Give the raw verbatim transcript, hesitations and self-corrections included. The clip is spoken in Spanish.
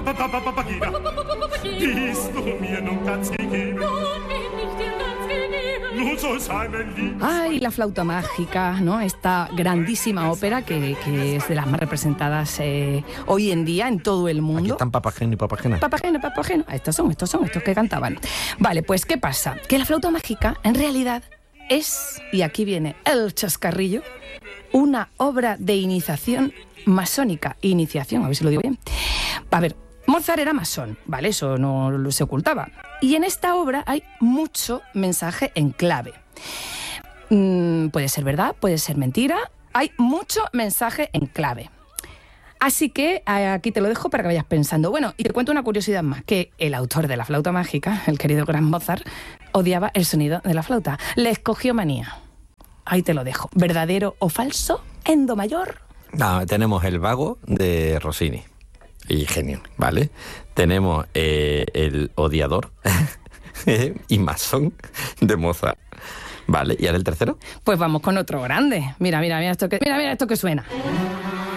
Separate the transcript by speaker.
Speaker 1: Ay, la flauta mágica, ¿no? Esta grandísima ópera que, que es de las más representadas eh, hoy en día en todo el mundo.
Speaker 2: Aquí están Papageno y Papagena.
Speaker 1: Papageno, Papageno. Estos son, estos son, estos que cantaban. Vale, pues ¿qué pasa? Que la flauta mágica, en realidad, es, y aquí viene el chascarrillo, una obra de iniciación masónica. Iniciación, a ver si lo digo bien. A ver, Mozart era masón, ¿vale? Eso no se ocultaba. Y en esta obra hay mucho mensaje en clave. Mm, puede ser verdad, puede ser mentira. Hay mucho mensaje en clave. Así que aquí te lo dejo para que vayas pensando. Bueno, y te cuento una curiosidad más, que el autor de la flauta mágica, el querido gran Mozart, odiaba el sonido de la flauta. Le escogió manía. Ahí te lo dejo. ¿Verdadero o falso? En do mayor.
Speaker 2: No, tenemos el vago de Rossini. Y genio, ¿vale? Tenemos eh, el odiador y masón de Mozart. Vale, ¿y ahora el tercero?
Speaker 1: Pues vamos con otro grande. Mira, mira, mira esto que, mira, mira esto que suena.